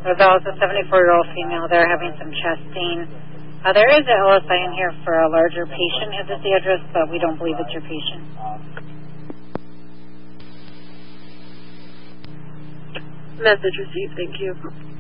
There's also a 74-year-old female there having some chest pain. There is an LSI in here for a larger patient at this address, but we don't believe it's your patient. Message received, thank you.